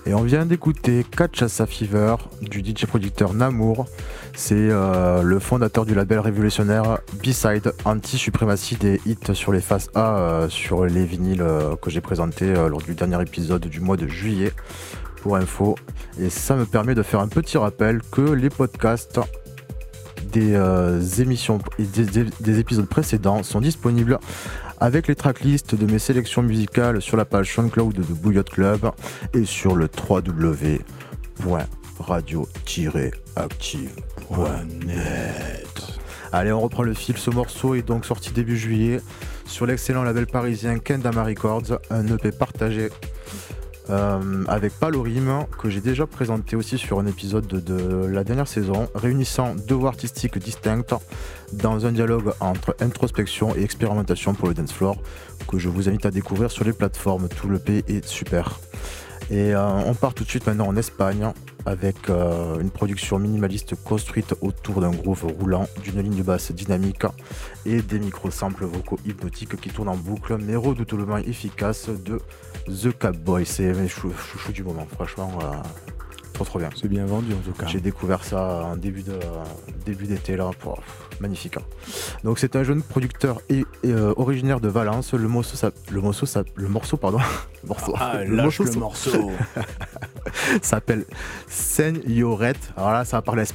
Et on vient d'écouter Cachaça Fever du DJ producteur Namour. C'est le fondateur du label révolutionnaire B-Side, anti-suprématie des hits sur les faces A, sur les vinyles que j'ai présentés lors du dernier épisode du mois de juillet, pour info. Et ça me permet de faire un petit rappel que les podcasts des émissions et des épisodes précédents sont disponibles avec les tracklists de mes sélections musicales sur la page SoundCloud de Bouillotte Club et sur le www.radio-active.net. Allez, on reprend le fil. Ce morceau est donc sorti début juillet sur l'excellent label parisien Kendama Records, un EP partagé avec Palorim, que j'ai déjà présenté aussi sur un épisode de la dernière saison, réunissant deux voix artistiques distinctes dans un dialogue entre introspection et expérimentation pour le dance floor, que je vous invite à découvrir sur les plateformes. Tout le l'EP est super. Et on part tout de suite maintenant en Espagne avec une production minimaliste construite autour d'un groove roulant, d'une ligne de basse dynamique et des micro-samples vocaux hypnotiques qui tournent en boucle mais redoutablement efficaces de The Catboy. C'est mes chouchous du moment, franchement, trop bien. C'est bien vendu en tout cas. J'ai découvert ça en début d'été là, magnifique. Donc c'est un jeune producteur originaire de Valence. Le morceau s'appelle Señorette. Alors là, ça va parler